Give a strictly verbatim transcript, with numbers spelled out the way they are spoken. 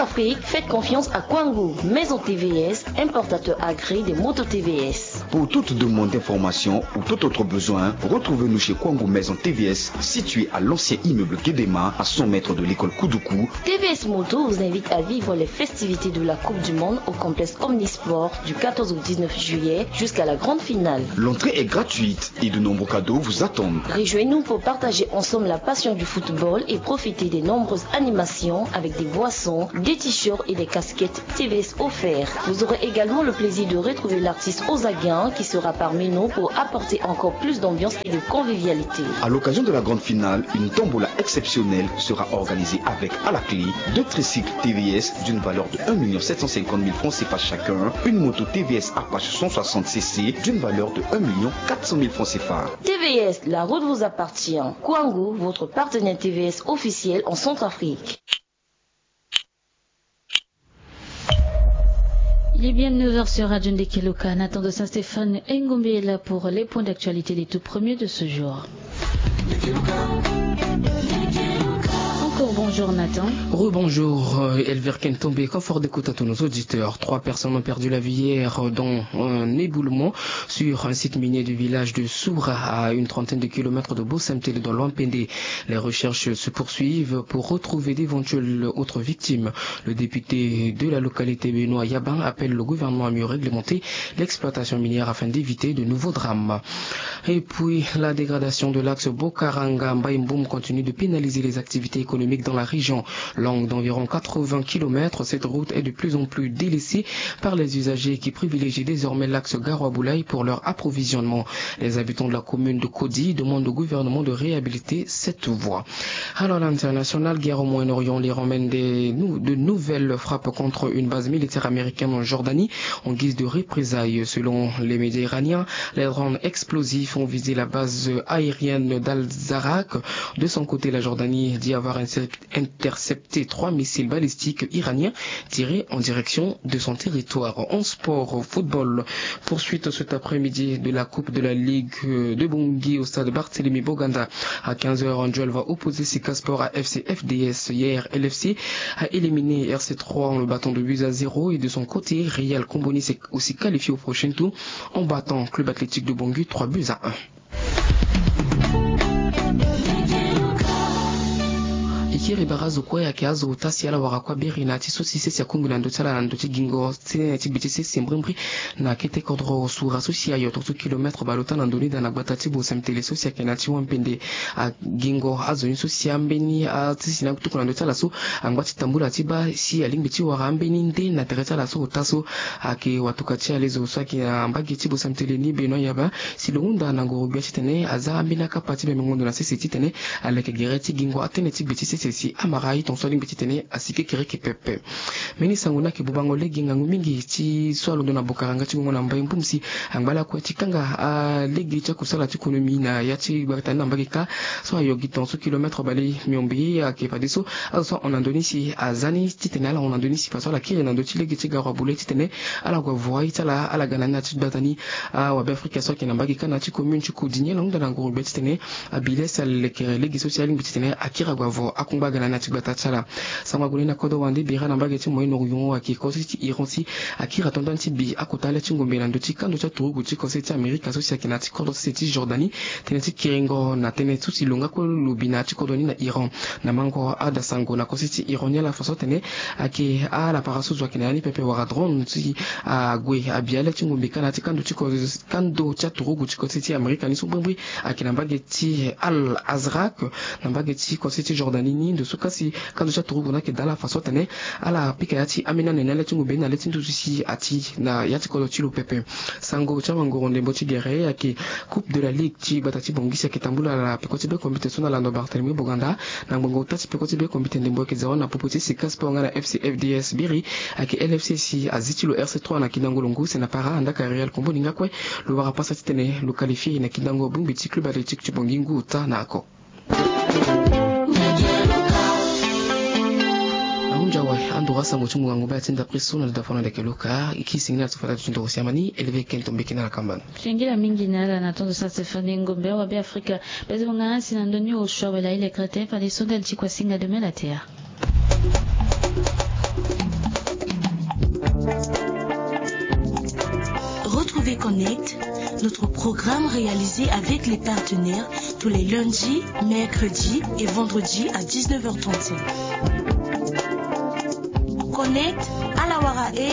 Centrafrique, faites confiance à Kwangu, maison T V S, importateur agréé des motos T V S. Pour toute demande d'information ou tout autre besoin, retrouvez-nous chez Kwangu Maison T V S, situé à l'ancien immeuble Guédema, à cent mètres de l'école Koudoukou. T V S Moto vous invite à vivre les festivités de la Coupe du Monde au complexe Omnisport du quatorze au dix-neuf juillet jusqu'à la grande finale. L'entrée est gratuite et de nombreux cadeaux vous attendent. Rejoignez-nous pour partager ensemble la passion du football et profiter des nombreuses animations avec des boissons, des t-shirts et des casquettes T V S offerts. Vous aurez également le plaisir de retrouver l'artiste Ozaguin qui sera parmi nous pour apporter encore plus d'ambiance et de convivialité. À l'occasion de la grande finale, une tombola exceptionnelle sera organisée avec à la clé deux tricycles T V S d'une valeur de un million sept cent cinquante mille francs C F A chacun, une moto T V S Apache cent soixante C C d'une valeur de un million quatre cent mille francs C F A. T V S, la route vous appartient. Kwangu, votre partenaire T V S officiel en Centrafrique. Il est bien neuf heures sur Radio Ndekeluka. Nathan de Saint-Stéphane Ngombe est là pour les points d'actualité les tout premiers de ce jour. Encore bonjour Nathan. Rebonjour Elver Kentombe, confort d'écoute à tous nos auditeurs. Trois personnes ont perdu la vie hier dans un éboulement sur un site minier du village de Soubra à une trentaine de kilomètres de Bossamtele dans l'Ompende. Les recherches se poursuivent pour retrouver d'éventuelles autres victimes. Le député de la localité Benoît Yaban appelle le gouvernement à mieux réglementer l'exploitation minière afin d'éviter de nouveaux drames. Et puis la dégradation de l'axe Bokaranga-Mbaïmboum continue de pénaliser les activités économiques dans la région. Longue d'environ quatre-vingts kilomètres, cette route est de plus en plus délaissée par les usagers qui privilégient désormais l'axe Garoua-Boulaye pour leur approvisionnement. Les habitants de la commune de Kodi demandent au gouvernement de réhabiliter cette voie. Alors l'international, guerre au Moyen-Orient, l'Iran mène des, de nouvelles frappes contre une base militaire américaine en Jordanie en guise de représailles. Selon les médias iraniens, les drones explosifs ont visé la base aérienne d'Al-Zarak. De son côté, la Jordanie dit avoir intercepté trois missiles balistiques iraniens tirés en direction de son territoire. En sport, au football, poursuite cet après-midi de la Coupe de la Ligue de Bangui au stade Barthélemy Boganda. À quinze heures, un duel va opposer Sika Sport à F C F D S. Hier, L F C a éliminé R C trois en le battant de buts à zéro et de son côté, Real Comboni s'est aussi qualifié au prochain tour en battant Club Athlétique de Bangui trois buts à un. Ikiri barazo kwa ya kiazo utasi ala warakwa biri na tiso sisi ya kungu na ndotala na ndoti gingo tine tibitisi simbrimri na kete kodro sura sosia yo totu kilometre balota na ndoni na batati bo samtele sosia kenati wampende a gingo azo nso siambeni a tisi na kutuko na ndotala so angwati tambula tiba si alimbiti warambeni nde na tereta la so utaso ake watukatia lezo swaki na mbagi tibo samtele ni beno yaba silunda na ngorobia titene azambina kapati be mengondo na sisi titene aleke gereti gingo atene tibitisi si amarai ton soling betitene asike kireke pepe meni sanguna ke bubango legi ngangu mingi ti swalo na bokaranga ti ngona mbaye mpumsi angbala ko tikanga a legi cha kusala ti ekonomi na ya ti bakata na mbagika so ayogi ton so kilomètre bali miombi a ke padiso also en Indonésie azani titene ala en Indonésie paso la kire na ndoti legi ti garo bule titene ala ko voi tala ala ganana ti batani a wa Afrika so ke na mbagika na ti commune ti kodinye na ndana ngoro betitene abile sal legi social betitene akira gwa kumbaga na natibata tsala sangwa kulina kodo wandi bira na mbage ti moyeno yumo akikosi ti ironsi akira tondanti bi akotale ti ngombe na ndoti kando cha turugu ti kosi ti Amerika so si akina ti kodo ti Jordanie teneti kiringo na teneti ti lunga ko lubina ti kodo ni na Iran na mango ada sango na kosi ti Iran la faso tene ake ala paraso zo akina ni pepe wara drone ti agwe abiale ti ngombe kana ti kando ti kosi kando cha turugu ti kosi ti Amerika ni so mbri akina mbage ti Al Azraq na mbage ti kosi ti Jordanie de sukasi kando cha turugu na ke dala faso tene ala pika yati amina ne nale tungu bena letin tusi ati na yati ko ti lo pepe sango cha mangoro ndembo ti gere yake coupe de la ligue ti batati bongisi ke tambula la pekoti be competition na lando Barthélemy Boganda na ngongo tati pekoti be competition ndembo ke zaona popoti Sika Sport na F C F D S biri ake L F C si aziti lo R C trois na kinango longu se na para anda ka Real Kombo ninga kwe lo wara pasa tene lo qualifier na kinango bumbi ti club athletic ti bongingu ta na ko Jawa andura sa mutu mungu ba tinda prisona da fona de keluka ikisingina tufata tundo siamani eleve kento mbekina la kambana Shingira mingi na la natondo sa Stéphane Ngombe wa bi Afrika bezonga sina ndoni o shwa wala ile krete pa de sonda ti kwa singa de melatea Notre programme réalisé avec les partenaires tous les lundis, mercredis et vendredis à dix-neuf heures trente-cinq. Connect à la Warae